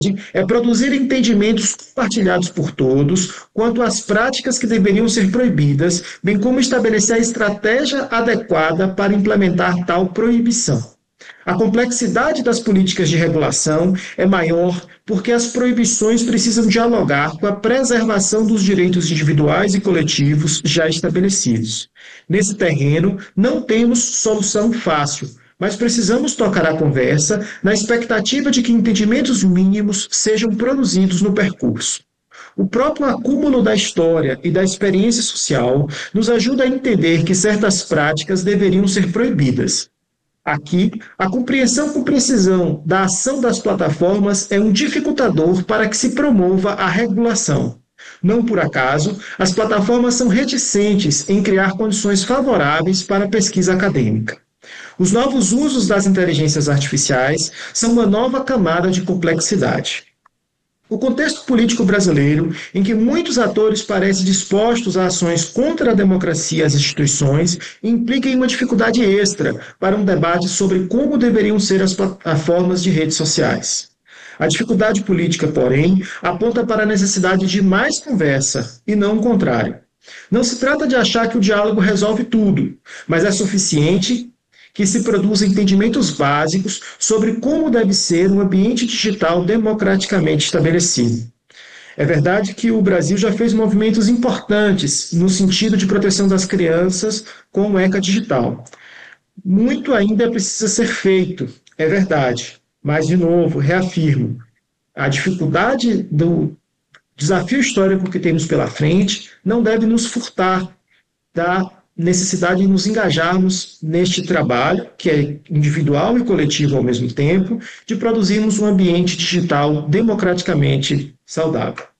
é produzir entendimentos compartilhados por todos quanto às práticas que deveriam ser proibidas, bem como estabelecer a estratégia adequada para implementar tal proibição. A complexidade das políticas de regulação é maior porque as proibições precisam dialogar com a preservação dos direitos individuais e coletivos já estabelecidos. Nesse terreno, não temos solução fácil, mas precisamos tocar a conversa na expectativa de que entendimentos mínimos sejam produzidos no percurso. O próprio acúmulo da história e da experiência social nos ajuda a entender que certas práticas deveriam ser proibidas. Aqui, a compreensão com precisão da ação das plataformas é um dificultador para que se promova a regulação. Não por acaso, as plataformas são reticentes em criar condições favoráveis para a pesquisa acadêmica. Os novos usos das inteligências artificiais são uma nova camada de complexidade. O contexto político brasileiro, em que muitos atores parecem dispostos a ações contra a democracia e as instituições, implica em uma dificuldade extra para um debate sobre como deveriam ser as plataformas de redes sociais. A dificuldade política, porém, aponta para a necessidade de mais conversa, e não o contrário. Não se trata de achar que o diálogo resolve tudo, mas é suficiente que se produzam entendimentos básicos sobre como deve ser um ambiente digital democraticamente estabelecido. É verdade que o Brasil já fez movimentos importantes no sentido de proteção das crianças com o ECA digital. Muito ainda precisa ser feito, é verdade, mas, de novo, reafirmo, a dificuldade do desafio histórico que temos pela frente não deve nos furtar da necessidade de nos engajarmos neste trabalho, que é individual e coletivo ao mesmo tempo, de produzirmos um ambiente digital democraticamente saudável.